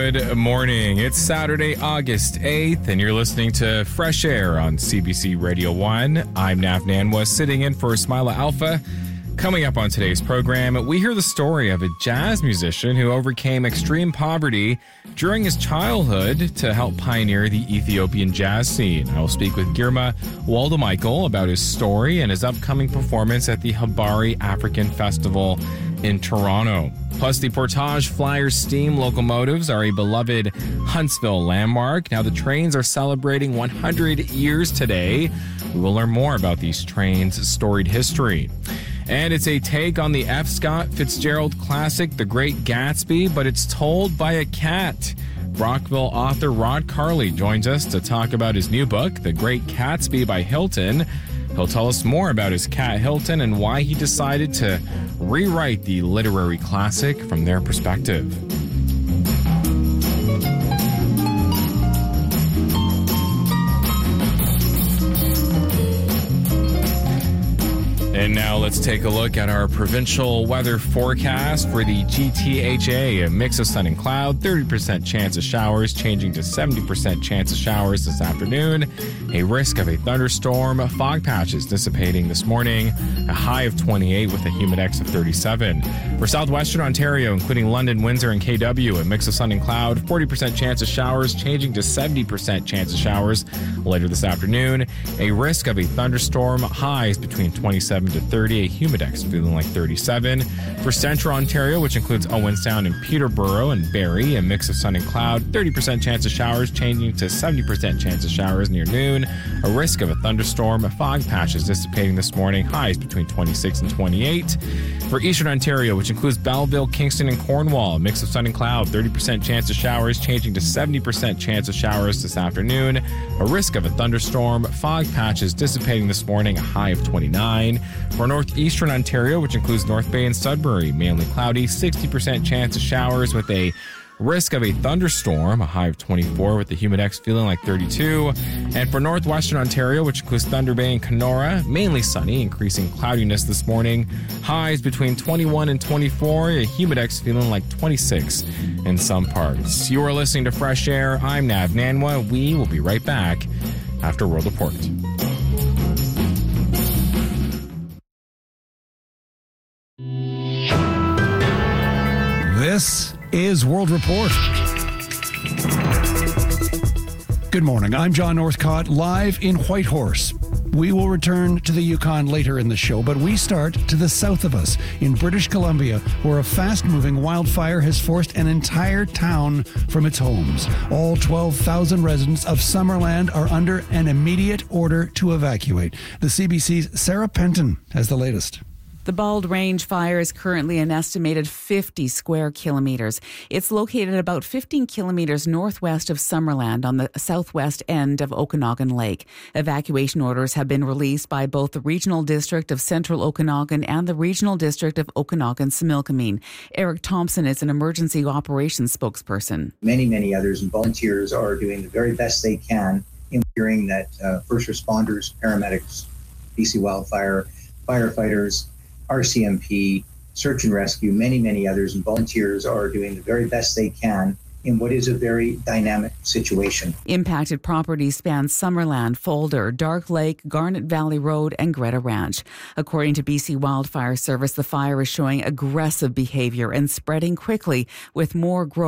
Good morning. It's Saturday, August 8th, and you're listening to Fresh Air on CBC Radio 1. I'm Nav Nanwa, sitting in for Ismaila Alpha. Coming up on today's program, we hear the story of a jazz musician who overcame extreme poverty during his childhood to help pioneer the Ethiopian jazz scene. I will speak with Girma Waldemichael about his story and his upcoming performance at the Habari African Festival in Toronto. Plus, the Portage Flyers steam locomotives are a beloved Huntsville landmark. Now, the trains are celebrating 100 years today. We will learn more about these trains' storied history. And it's a take on the F. Scott Fitzgerald classic, The Great Gatsby, but it's told by a cat. Brockville author Rod Carley joins us to talk about his new book, The Great Gatsby by Hilton. He'll tell us more about his cat Hilton and why he decided to rewrite the literary classic from their perspective. And now let's take a look at our provincial weather forecast for the GTHA. A mix of sun and cloud, 30% chance of showers, changing to 70% chance of showers this afternoon. A risk of a thunderstorm, fog patches dissipating this morning. A high of 28 with a humidex of 37. For southwestern Ontario, including London, Windsor, and KW, a mix of sun and cloud, 40% chance of showers, changing to 70% chance of showers later this afternoon. A risk of a thunderstorm, highs between 27 to 30, a humidex feeling like 37. For central Ontario, which includes Owen Sound and Peterborough and Barrie, a mix of sun and cloud, 30% chance of showers, changing to 70% chance of showers near noon. A risk of a thunderstorm, fog patches dissipating this morning, highs between 26 and 28. For eastern Ontario, which includes Belleville, Kingston, and Cornwall, a mix of sun and cloud, 30% chance of showers, changing to 70% chance of showers this afternoon. A risk of a thunderstorm, fog patches dissipating this morning, a high of 29. For northeastern Ontario, which includes North Bay and Sudbury, mainly cloudy, 60% chance of showers with a risk of a thunderstorm, a high of 24 with the humidex feeling like 32. And for northwestern Ontario, which includes Thunder Bay and Kenora, mainly sunny, increasing cloudiness this morning. Highs between 21 and 24, a humidex feeling like 26 in some parts. You are listening to Fresh Air. I'm Nav Nanwa. We will be right back after World Report. This is World Report. Good morning. I'm John Northcott, live in Whitehorse. We will return to the Yukon later in the show, but we start to the south of us in British Columbia, where a fast-moving wildfire has forced an entire town from its homes. All 12,000 residents of Summerland are under an immediate order to evacuate. The CBC's Sarah Penton has the latest. The Bald Range fire is currently an estimated 50 square kilometres. It's located about 15 kilometres northwest of Summerland on the southwest end of Okanagan Lake. Evacuation orders have been released by both the Regional District of Central Okanagan and the Regional District of Okanagan-Similkameen. Eric Thompson is an emergency operations spokesperson. Many others and volunteers are doing the very best they can in ensuring that first responders, paramedics, BC Wildfire, firefighters, RCMP, search and rescue, many others, and volunteers are doing the very best they can in what is a very dynamic situation. Impacted properties span Summerland, Folder, Dark Lake, Garnet Valley Road, and Greta Ranch. According to BC Wildfire Service, the fire is showing aggressive behavior and spreading quickly with more growth